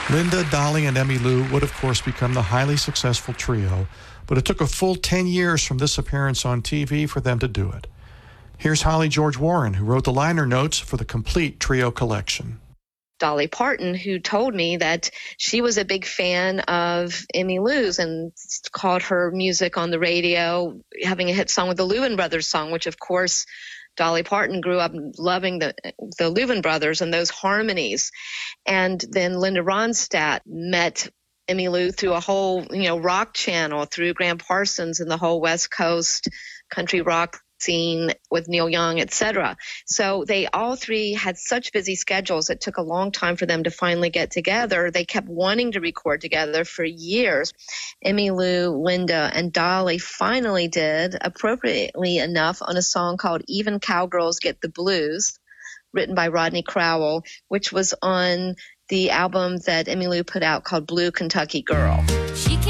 Linda, Dolly, and Emmylou would, of course, become the highly successful trio, but it took a full 10 years from this appearance on TV for them to do it. Here's Holly George Warren, who wrote the liner notes for the complete trio collection. Dolly Parton, who told me that she was a big fan of Emmylou's and called her music on the radio having a hit song with the Louvin Brothers song, which, of course, Dolly Parton grew up loving the Louvin Brothers and those harmonies. And then Linda Ronstadt met Emmylou through a whole, rock channel, through Graham Parsons and the whole West Coast country rock scene with Neil Young, etc. So they all three had such busy schedules. It took a long time for them to finally get together. They kept wanting to record together for years. Emmylou, Linda, and Dolly finally did, appropriately enough, on a song called Even Cowgirls Get the Blues, written by Rodney Crowell, which was on the album that Emmylou put out called Blue Kentucky Girl.